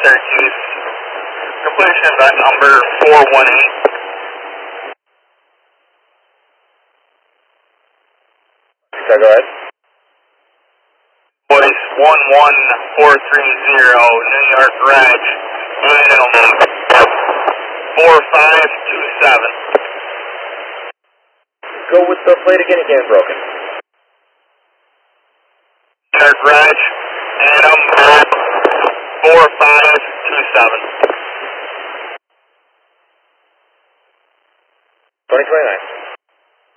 Syracuse. Completion of that number 418. Okay, go ahead. Voice 11430, New York Reg, item 4527. Go with the plate again, it getting broken. New York Reg, item 4527. 2029.